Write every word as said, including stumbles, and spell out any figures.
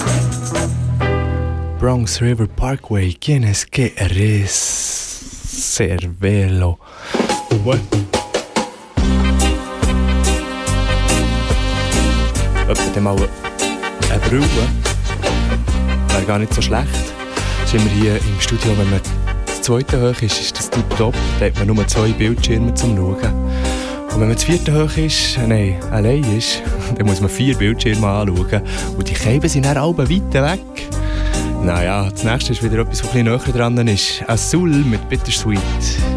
Bronx River Parkway, quienes que eres cervelo. What? Etwa mal eine Brille. Wäre gar nicht so schlecht. Sind wir hier im Studio, wenn man das zweite hoch ist, ist das tipptopp. Da hat man nur zwei Bildschirme zum Schauen. Und wenn man das vierte hoch ist, nein, allein ist, dann muss man vier Bildschirme anschauen. Und die Käben sind dann alle weit weg. Naja, das nächste ist wieder etwas, was ein bisschen näher dran ist. Azul mit Bittersweet.